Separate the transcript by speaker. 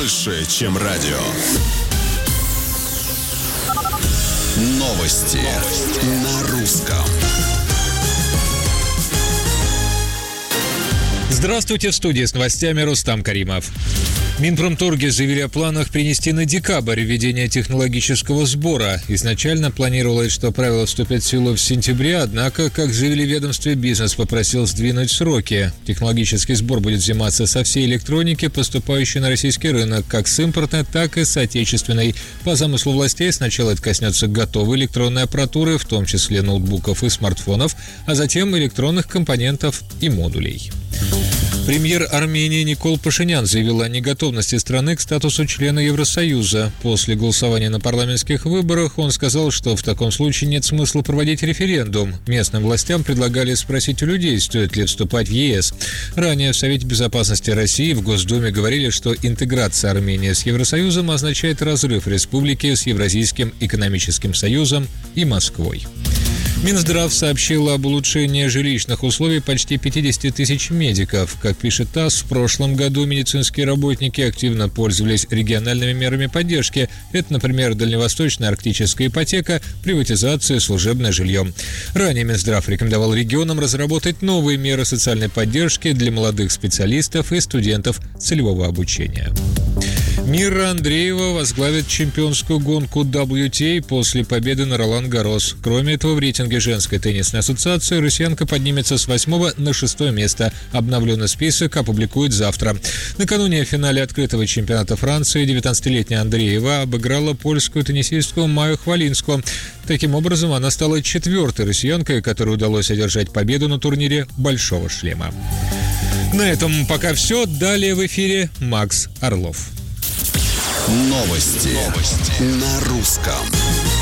Speaker 1: больше, чем радио. Новости на русском.
Speaker 2: Здравствуйте, в студии с новостями Рустам Каримов. Минпромторги заявили о планах перенести на декабрь введение технологического сбора. Изначально планировалось, что правила вступят в силу в сентябре, однако, как заявили в ведомстве, бизнес попросил сдвинуть сроки. Технологический сбор будет взиматься со всей электроники, поступающей на российский рынок, как с импортной, так и с отечественной. По замыслу властей, сначала это коснется готовой электронной аппаратуры, в том числе ноутбуков и смартфонов, а затем электронных компонентов и модулей. Премьер Армении Никол Пашинян заявил о неготовности страны к статусу члена Евросоюза. После голосования на парламентских выборах он сказал, что в таком случае нет смысла проводить референдум. Местным властям предлагали спросить у людей, стоит ли вступать в ЕС. Ранее в Совете безопасности России в Госдуме говорили, что интеграция Армении с Евросоюзом означает разрыв республики с Евразийским экономическим союзом и Москвой. Минздрав сообщил об улучшении жилищных условий почти 50 тысяч медиков. Как пишет ТАСС, в прошлом году медицинские работники активно пользовались региональными мерами поддержки. Это, например, дальневосточная арктическая ипотека, приватизация, служебное жилье. Ранее Минздрав рекомендовал регионам разработать новые меры социальной поддержки для молодых специалистов и студентов целевого обучения. Мира Андреева возглавит чемпионскую гонку WTA после победы на Ролан-Гаррос. Кроме этого, в рейтинге женской теннисной ассоциации россиянка поднимется с 8 на 6 место. Обновленный список опубликуют завтра. Накануне в финале открытого чемпионата Франции 19-летняя Андреева обыграла польскую теннисистку Майю Хвалинскую. Таким образом, она стала 4-й россиянкой, которой удалось одержать победу на турнире «Большого шлема». На этом пока все. Далее в эфире Макс Орлов.
Speaker 1: Новости на русском.